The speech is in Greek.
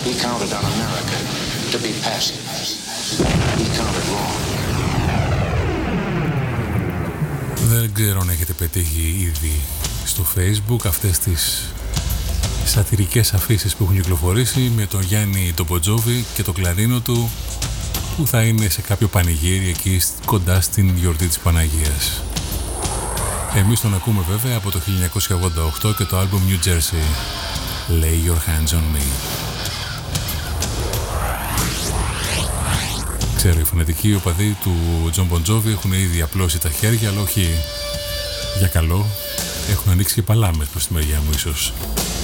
He counted on America to be passive. He counted wrong. Δεν ξέρω αν έχετε πετύχει ήδη στο Facebook αυτές τις σατυρικές αφήσεις που έχουν κυκλοφορήσει με τον Γιάννη τον Μποτζόβι και το κλαρίνο του που θα είναι σε κάποιο πανηγύρι εκεί κοντά στην γιορτή της Παναγίας. Εμείς τον ακούμε βέβαια από το 1988 και το άλμπουμ New Jersey, Lay Your Hands On Me. Ξέρω, οι φανατικοί οπαδοί του Τζον Μποτζόβι έχουν ήδη απλώσει τα χέρια, αλλά όχι για καλό. Έχουν ανοίξει και παλάμες προς τη μεριά μου ίσως.